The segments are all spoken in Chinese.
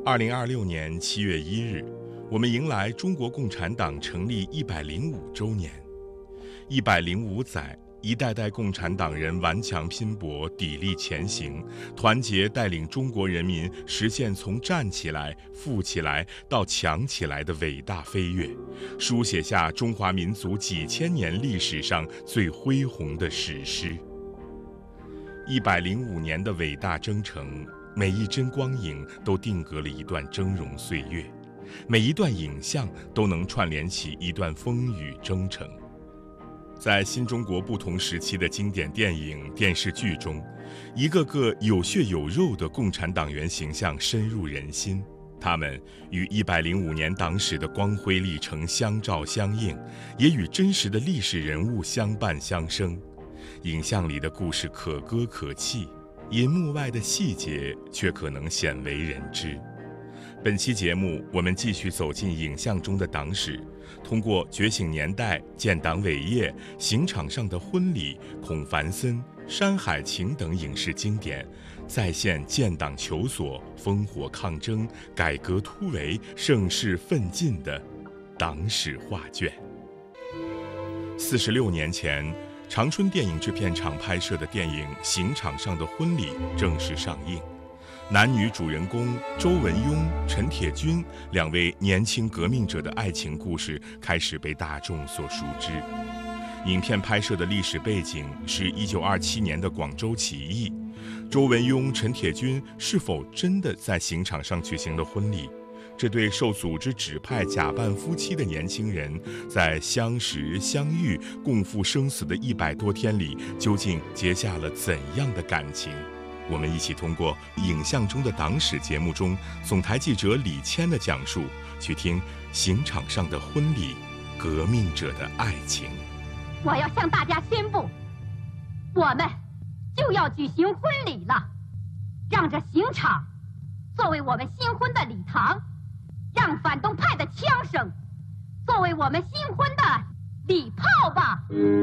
2026年7月1日，我们迎来中国共产党成立105周年。105载，一代代共产党人顽强拼搏，砥砺前行，团结带领中国人民实现从站起来、富起来到强起来的伟大飞跃，书写下中华民族几千年历史上最恢宏的史诗。105年的伟大征程，每一帧光影都定格了一段峥嵘岁月，每一段影像都能串联起一段风雨征程。在新中国不同时期的经典电影、电视剧中，一个个有血有肉的共产党员形象深入人心，他们与105年党史的光辉历程相照相映，也与真实的历史人物相伴相生。影像里的故事可歌可泣，银幕外的细节却可能鲜为人知。本期节目，我们继续走进影像中的党史，通过《觉醒年代》、建党伟业、刑场上的婚礼、孔繁森、山海情等影视经典，再现建党求索、烽火抗争、改革突围、盛世奋进的党史画卷。46年前，长春电影制片厂拍摄的电影《刑场上的婚礼》正式上映。男女主人公周文雍、陈铁军两位年轻革命者的爱情故事开始被大众所熟知。影片拍摄的历史背景是1927年的广州起义。周文雍、陈铁军是否真的在刑场上举行了婚礼？这对受组织指派假扮夫妻的年轻人，在相识、相遇、共赴生死的100多天里，究竟结下了怎样的感情？我们一起通过影像中的党史节目中总台记者李谦的讲述，去听刑场上的婚礼，革命者的爱情。 我要向大家宣布，我们就要举行婚礼了，让这刑场作为我们新婚的礼堂，让反动派的枪声作为我们新婚的礼炮吧。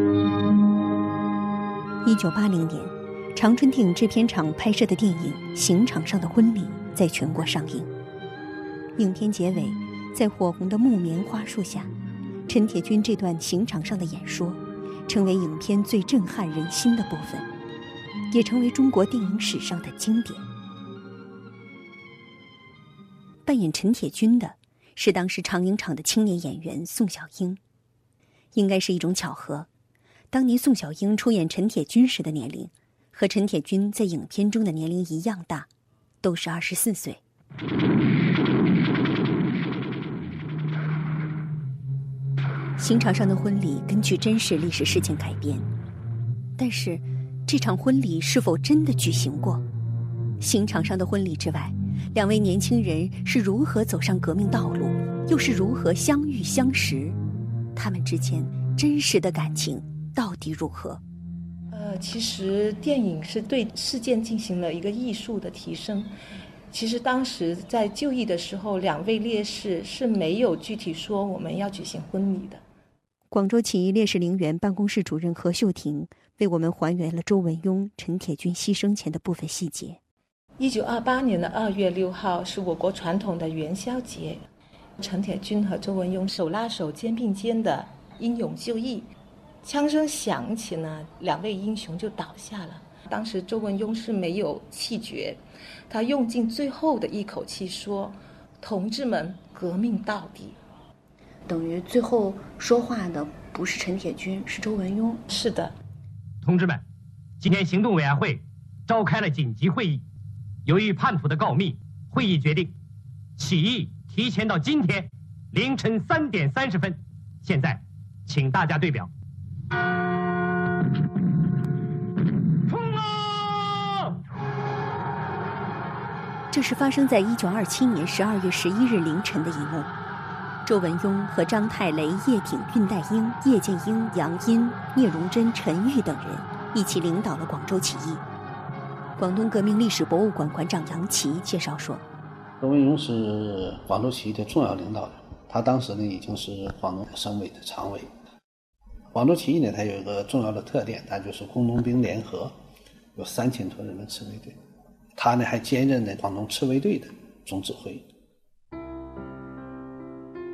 1980年，长春电影制片厂拍摄的电影《刑场上的婚礼》在全国上映。影片结尾，在火红的木棉花树下，陈铁军这段刑场上的演说，成为影片最震撼人心的部分，也成为中国电影史上的经典。扮演陈铁军的是当时长影厂的青年演员宋小英。应该是一种巧合，当年宋小英出演陈铁军时的年龄和陈铁军在影片中的年龄一样大，都是24岁。刑场上的婚礼根据真实历史事件改编，但是这场婚礼是否真的举行过？刑场上的婚礼之外，两位年轻人是如何走上革命道路，又是如何相遇相识？他们之间真实的感情到底如何？ 其实电影是对事件进行了一个艺术的提升。其实当时在就义的时候，两位烈士是没有具体说我们要举行婚礼的。 广州起义烈士陵园办公室主任何秀婷为我们还原了周文雍、陈铁军牺牲前的部分细节。 1928年的2月6号是我国传统的元宵节，陈铁军和周文雍手拉手、肩并肩的英勇就义。枪声响起呢，两位英雄就倒下了。当时周文雍是没有气绝，他用尽最后的一口气说：“同志们，革命到底。” 等于最后说话的不是陈铁军，是周文雍。 是的。 同志们，今天行动委员会召开了紧急会议，由于叛徒的告密，会议决定起义提前到今天凌晨3点30分。现在请大家对表。冲啊！ 这是发生在1927年12月11日凌晨的一幕。周文雍和张太雷、叶挺、恽代英、叶剑英、杨殷、聂荣臻、陈玉等人一起领导了广州起义。广东革命历史博物馆馆长杨琦介绍说， 周文雍是广州起义的重要领导人，他当时呢已经是广东省委的常委。广州起义呢，它有一个重要的特点，它就是工农兵联合，有3000多人的赤卫队。他呢还兼任了广东赤卫队的总指挥。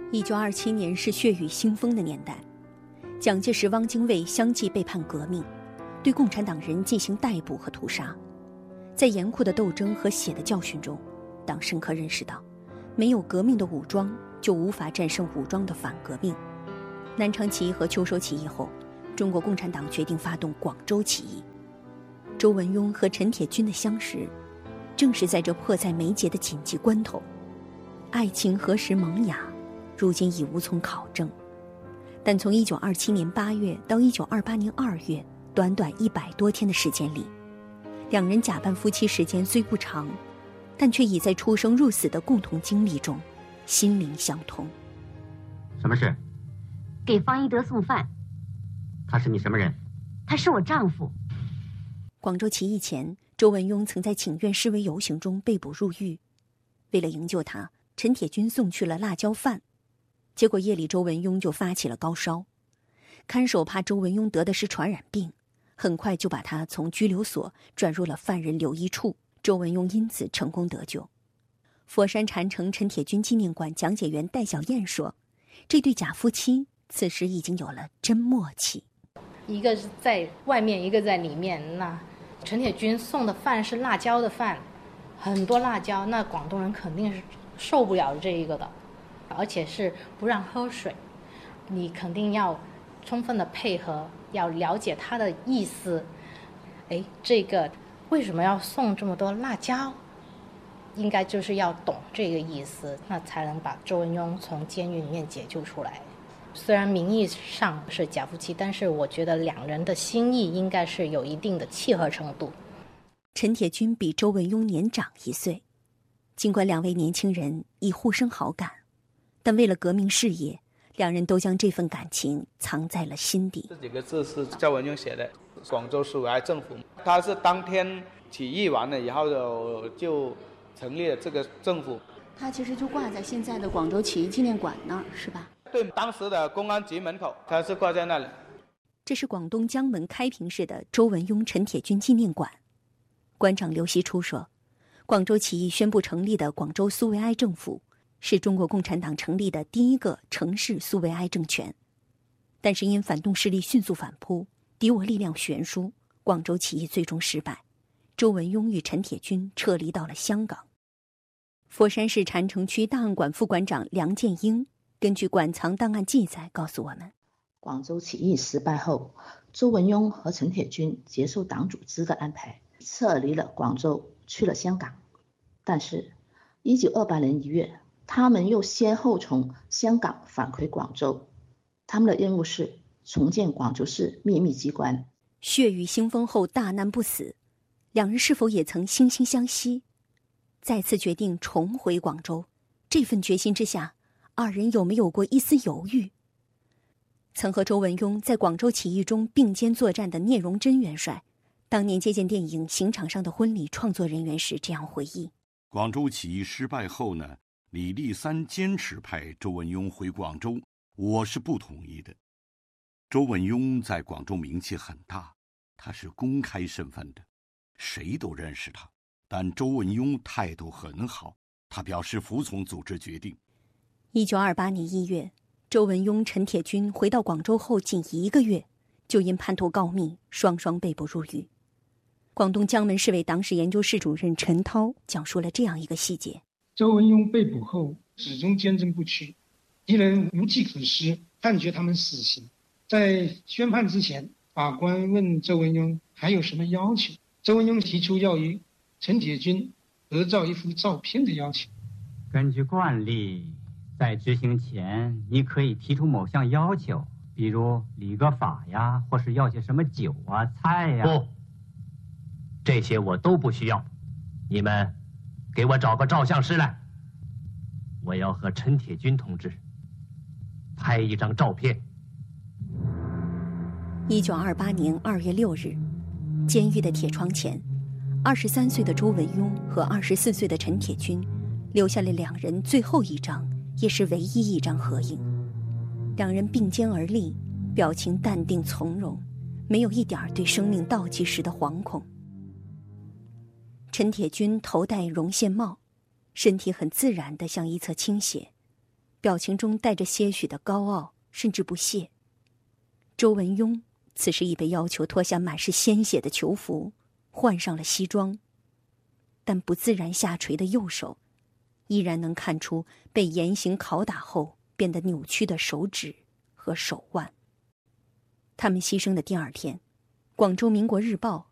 1927年是血雨腥风的年代，蒋介石、汪精卫相继被判革命，对共产党人进行逮捕和屠杀。在严酷的斗争和血的教训中，党深刻认识到，没有革命的武装，就无法战胜武装的反革命。南昌起义和秋收起义后，中国共产党决定发动广州起义。周文雍和陈铁军的相识，正是在这迫在眉睫的紧急关头。爱情何时萌芽，如今已无从考证。但从1927年8月到1928年2月，短短100多天的时间里，两人假扮夫妻时间虽不长，但却已在出生入死的共同经历中，心灵相通。 什么事？ 给方一德送饭。 他是你什么人？ 他是我丈夫。 广州起义前，周文雍曾在请愿示威游行中被捕入狱。为了营救他，陈铁军送去了辣椒饭，结果夜里周文雍就发起了高烧。看守怕周文雍得的是传染病，很快就把他从拘留所转入了犯人留医处。周文雍因此成功得救。佛山禅城陈铁军纪念馆讲解员戴小燕说，这对假夫妻此时已经有了真默契。 一个是在外面，一个在里面。那陈铁军送的饭是辣椒的饭，很多辣椒，那广东人肯定是受不了这一个的，而且是不让喝水，你肯定要充分的配合，要了解他的意思。这个为什么要送这么多辣椒？应该就是要懂这个意思，那才能把周文雍从监狱里面解救出来。虽然名义上是假夫妻，但是我觉得两人的心意应该是有一定的契合程度。 陈铁军比周文雍年长1岁，尽管两位年轻人已互生好感，但为了革命事业，两人都将这份感情藏在了心底。 这几个字是周文雍写的，广州苏维埃政府，他是当天起义完了以后就成立了这个政府。 他其实就挂在现在的广州起义纪念馆那儿，是吧？ 对，当时的公安局门口，他是挂在那里。 这是广东江门开平市的周文雍陈铁军纪念馆。馆长刘锡初说，广州起义宣布成立的广州苏维埃政府，是中国共产党成立的第一个城市苏维埃政权。但是因反动势力迅速反扑，敌我力量悬殊，广州起义最终失败。周文雍与陈铁军撤离到了香港。佛山市禅城区档案馆副馆长梁建英根据馆藏档案记载告诉我们， 广州起义失败后，周文雍和陈铁军接受党组织的安排，撤离了广州，去了香港。但是1928年1月，他们又先后从香港返回广州，他们的任务是重建广州市秘密机关。 血雨腥风后大难不死，两人是否也曾惺惺相惜？再次决定重回广州，这份决心之下，二人有没有过一丝犹豫？曾和周文雍在广州起义中并肩作战的聂荣臻元帅，当年接见电影《刑场上的婚礼》创作人员时这样回忆： 广州起义失败后呢，李立三坚持派周文雍回广州，我是不同意的。周文雍在广州名气很大，他是公开身份的，谁都认识他。但周文雍态度很好，他表示服从组织决定。 1928年1月，周文雍、陈铁军回到广州后仅1个月，就因叛徒告密，双双被捕入狱。广东江门市委党史研究室主任陈涛讲述了这样一个细节： 周文雍被捕后始终坚贞不屈，敌人无计可施，判决他们死刑。在宣判之前，法官问周文雍还有什么要求，周文雍提出要与陈铁军合照一幅照片的要求。 根据惯例，在执行前你可以提出某项要求，比如理个发呀，或是要些什么酒啊、菜呀。不，这些我都不需要。你们给我找个照相师来，我要和陈铁军同志拍一张照片。 1928年2月6日，监狱的铁窗前，23岁的周文雍和24岁的陈铁军留下了两人最后一张，也是唯一一张合影。两人并肩而立，表情淡定从容，没有一点对生命倒计时的惶恐。陈铁军头戴绒线帽，身体很自然地向一侧倾斜， 表情中带着些许的高傲，甚至不屑。周文雍此时已被要求脱下满是鲜血的囚服，换上了西装，但不自然下垂的右手依然能看出被严刑拷打后变得扭曲的手指和手腕。他们牺牲的第二天，广州民国日报